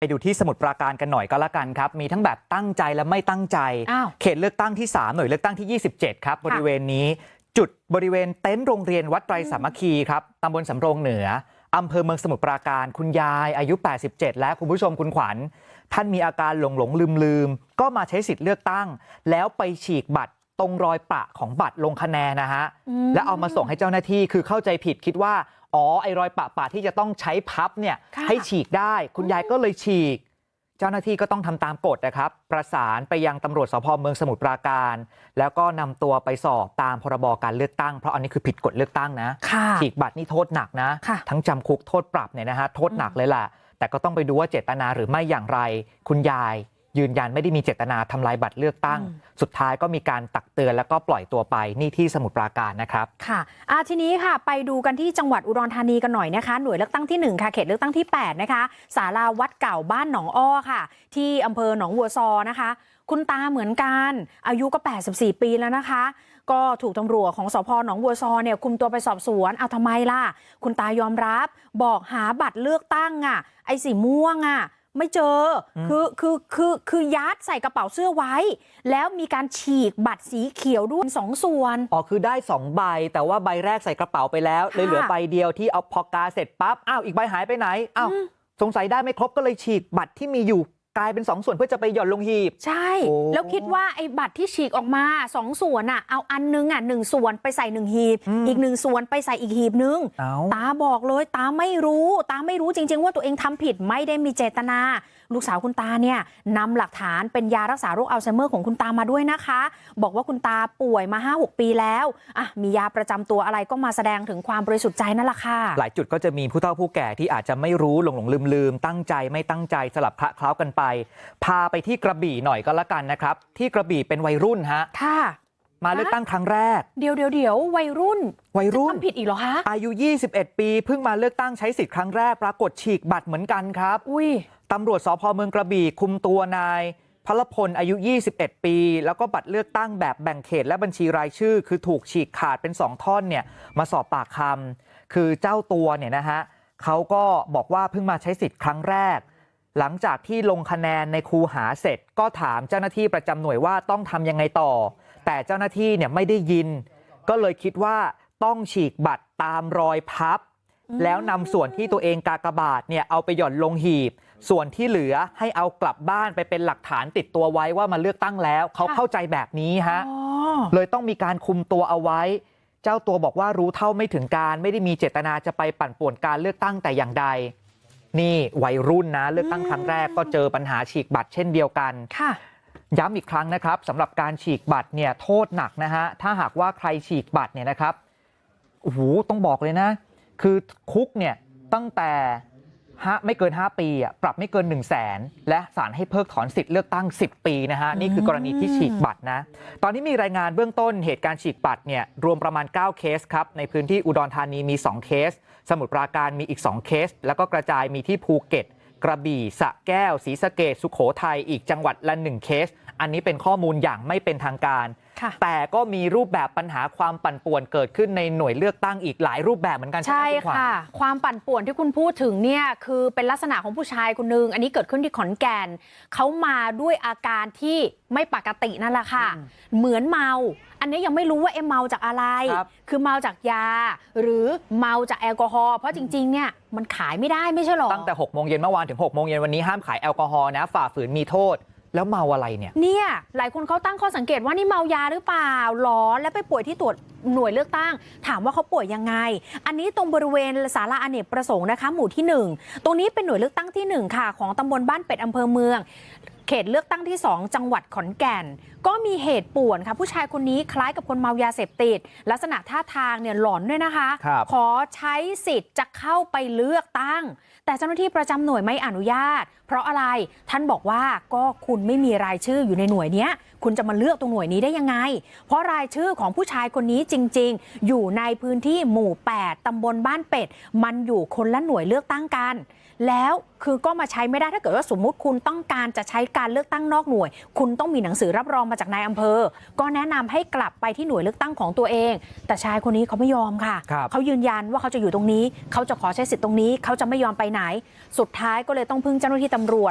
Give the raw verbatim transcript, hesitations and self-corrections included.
ไปดูที่สมุทรปราการกันหน่อยก็แล้วกันครับมีทั้งแบบตั้งใจและไม่ตั้งใจเขตเลือกตั้งที่สามหน่วยเลือกตั้งที่ยี่สิบเจ็ดครับบริเวณนี้จุดบริเวณเต็นท์โรงเรียนวัดไตรสามัคคีครับตำบลสำโรงเหนืออำเภอเมืองสมุทรปราการคุณยายอายุแปดสิบเจ็ดแล้วคุณผู้ชมคุณขวัญท่านมีอาการหลงหลงลืมลืมก็มาใช้สิทธิ์เลือกตั้งแล้วไปฉีกบัตรตรงรอยประของบัตรลงคะแนนนะฮะแล้วเอามาส่งให้เจ้าหน้าที่คือเข้าใจผิดคิดว่าอ๋อไอ้รอยปะปะที่จะต้องใช้พับเนี่ยให้ฉีกได้คุณยายก็เลยฉีกเจ้าหน้าที่ก็ต้องทำตามกฎนะครับประสานไปยังตำรวจสภ.เมืองสมุทรปราการแล้วก็นำตัวไปสอบตามพรบการเลือกตั้งเพราะอันนี้คือผิดกฎเลือกตั้งนะฉีกบัตรนี่โทษหนักนะทั้งจำคุกโทษปรับเนี่ยนะฮะโทษหนักเลยแหละแต่ก็ต้องไปดูว่าเจตนาหรือไม่อย่างไรคุณยายยืนยันไม่ได้มีเจตนาทำลายบัตรเลือกตั้งสุดท้ายก็มีการตักเตือนแล้วก็ปล่อยตัวไปนี่ที่สมุทรปราการนะครับค่ะอ่าทีนี้ค่ะไปดูกันที่จังหวัดอุดรธานีกันหน่อยนะคะหน่วยเลือกตั้งที่หนึ่งค่ะเขตเลือกตั้งที่แปดนะคะศาลาวัดเก่าบ้านหนองอ้อค่ะที่อำเภอหนองวัวซอนะคะคุณตาเหมือนกันอายุก็แปดสิบสี่ปีแล้วนะคะก็ถูกตำรวจของสภ.หนองวัวซอเนี่ยคุมตัวไปสอบสวนเอาทำไมล่ะคุณตายอมรับบอกหาบัตรเลือกตั้งอ่ะไอ้สีม่วงอ่ะไม่เจอคือคือคือคือยัดใส่กระเป๋าเสื้อไว้แล้วมีการฉีกบัตรสีเขียวด้วยสองส่วนอ๋อคือได้สองใบแต่ว่าใบแรกใส่กระเป๋าไปแล้วเลยเหลือใบเดียวที่เอาพอกาเสร็จปั๊บอ้าวอีกใบหายไปไหนอ้าวสงสัยได้ไม่ครบก็เลยฉีกบัตรที่มีอยู่กลายเป็นสองส่วนเพื่อจะไปหย่อนลงหีบใช่แล้วคิดว่าไอ้บัตรที่ฉีกออกมาสองส่วนอ่ะเอาอันนึงอ่ะหนึ่งส่วนไปใส่หนึ่งหีบอีกหนึ่งส่วนไปใส่อีกหีบนึงตาบอกเลยตาไม่รู้ตาไม่รู้จริงๆว่าตัวเองทำผิดไม่ได้มีเจตนาลูกสาวคุณตาเนี่ยนำหลักฐานเป็นยารักษาโรคอัลไซเมอร์ของคุณตามาด้วยนะคะบอกว่าคุณตาป่วยมา ห้าหก ปีแล้วอ่ะมียาประจำตัวอะไรก็มาแสดงถึงความบริสุทธิ์ใจนั่นแหละค่ะหลายจุดก็จะมีผู้เฒ่าผู้แก่ที่อาจจะไม่รู้หลงหลงลืมลืมตั้งใจไม่ตั้งใจสลับคละเคล้ากันไปพาไปที่กระบี่หน่อยก็แล้วกันนะครับที่กระบี่เป็นวัยรุ่นฮะค่ะมาเลือกตั้งครั้งแรกเดี๋ยวเดี๋ยวเดี๋ยววัยรุ่นวัยรุ่นทำผิดอีกเหรอคะอายุยี่สิบเอ็ดปีเพิ่งมาเลือกตั้งใช้สิทธิ์ครั้งแรกปรากฏฉีกบัตรเหมือนกันครับอุ้ยตำรวจสภ.เมืองกระบี่คุมตัวนายพลพลอายุยี่สิบเอ็ดปีแล้วก็บัตรเลือกตั้งแบบแบ่งเขตและบัญชีรายชื่อคือถูกฉีกขาดเป็นสองท่อนเนี่ยมาสอบปากคำคือเจ้าตัวเนี่ยนะฮะเขาก็บอกว่าเพิ่งมาใช้สิทธิ์ครั้งแรกหลังจากที่ลงคะแนนในคูหาเสร็จก็ถามเจ้าหน้าที่ประจำหน่วยว่าต้องทำยังไงต่อแต่เจ้าหน้าที่เนี่ยไม่ได้ยินก็เลยคิดว่าต้องฉีกบัตรตามรอยพับแล้วนำส่วนที่ตัวเองกากบาทเนี่ยเอาไปหย่อนลงหีบส่วนที่เหลือให้เอากลับบ้านไปเป็นหลักฐานติดตัวไว้ว่ามาเลือกตั้งแล้วเขาเข้าใจแบบนี้ฮะเลยต้องมีการคุมตัวเอาไว้เจ้าตัวบอกว่ารู้เท่าไม่ถึงการไม่ได้มีเจตนาจะไปปั่นป่วนการเลือกตั้งแต่อย่างใดนี่วัยรุ่นนะเลือกตั้งครั้งแรกก็เจอปัญหาฉีกบัตรเช่นเดียวกันย้ำอีกครั้งนะครับสำหรับการฉีกบัตรเนี่ยโทษหนักนะฮะถ้าหากว่าใครฉีกบัตรเนี่ยนะครับโอ้โหต้องบอกเลยนะคือคุกเนี่ยตั้งแต่ไม่เกินห้าปีอ่ะปรับไม่เกินหนึ่งแสนและศาลให้เพิกถอนสิทธิ์เลือกตั้งสิบปีนะฮะนี่คือกรณีที่ฉีกบัตรนะตอนนี้มีรายงานเบื้องต้นเหตุการณ์ฉีกบัตรเนี่ยรวมประมาณเก้าเคสครับในพื้นที่อุดรธานีมีสองเคสสมุทรปราการมีอีกสองเคสแล้วก็กระจายมีที่ภูเก็ตกระบี่สระแก้วศรีสะเกษสุโขทัยอีกจังหวัดละหนึ่งเคสอันนี้เป็นข้อมูลอย่างไม่เป็นทางการแต่ก็มีรูปแบบปัญหาความปั่นป่วนเกิดขึ้นในหน่วยเลือกตั้งอีกหลายรูปแบบเหมือนกันใช่ค่ะความปั่นป่วนที่คุณพูดถึงเนี่ยคือเป็นลักษณะของผู้ชายคนนึงอันนี้เกิดขึ้นที่ขอนแก่นเขามาด้วยอาการที่ไม่ปกตินั่นแหละค่ะเหมือนเมาอันนี้ยังไม่รู้ว่าเอ็มเมาจากอะไรคือเมาจากยาหรือเมาจากแอลกอฮอล์เพราะจริงๆเนี่ยมันขายไม่ได้ไม่ใช่หรอตั้งแต่หกโมงเย็นเมื่อวานถึงหกโมงเย็นวันนี้ห้ามขายแอลกอฮอล์นะฝ่าฝืนมีโทษแล้วเมาอะไรเนี่ยเนี่ยหลายคนเขาตั้งข้อสังเกตว่านี่เมายาหรือเปล่าหรอแล้วไปป่วยที่ตรวจหน่วยเลือกตั้งถามว่าเขาป่วยยังไงอันนี้ตรงบริเวณศาลาอเนกประสงค์นะคะหมู่ที่หนึ่งตรงนี้เป็นหน่วยเลือกตั้งที่หนึ่งค่ะของตำบลบ้านเป็ดอำเภอเมืองเขตเลือกตั้งที่สองจังหวัดขอนแก่นก็มีเหตุป่วนค่ะผู้ชายคนนี้คล้ายกับคนเมายาเสพติดลักษณะท่าทางเนี่ยหลอนด้วยนะคะขอใช้สิทธิ์จะเข้าไปเลือกตั้งแต่เจ้าหน้าที่ประจำหน่วยไม่อนุญาตเพราะอะไรท่านบอกว่าก็คุณไม่มีรายชื่ออยู่ในหน่วยนี้คุณจะมาเลือกตรงหน่วยนี้ได้ยังไงเพราะรายชื่อของผู้ชายคนนี้จริงๆอยู่ในพื้นที่หมู่แปดตำบลบ้านเป็ดมันอยู่คนละหน่วยเลือกตั้งกันแล้วคือก็มาใช้ไม่ได้ถ้าเกิดว่าสมมุติคุณต้องการจะใช้การเลือกตั้งนอกหน่วยคุณต้องมีหนังสือรับรองมาจากนายอำเภอก็แนะนำให้กลับไปที่หน่วยเลือกตั้งของตัวเองแต่ชายคนนี้เขาไม่ยอมค่ะเขายืนยันว่าเขาจะอยู่ตรงนี้เขาจะขอใช้สิทธิ์ตรงนี้เขาจะไม่ยอมไปไหนสุดท้ายก็เลยต้องพึ่งเจ้าหน้าที่ตำรวจ